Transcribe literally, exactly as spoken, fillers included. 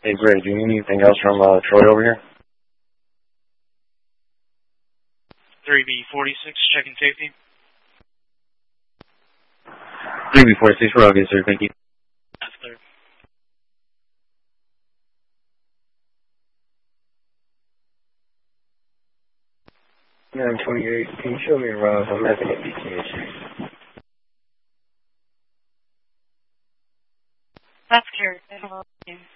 Hey, great. Do you need anything else from uh, Troy over here? three B forty-six, checking safety. three B forty-six, we're all good, sir. Thank you. That's clear. nine twenty-eight, can you show me around? I'm having a B T issue. That's clear.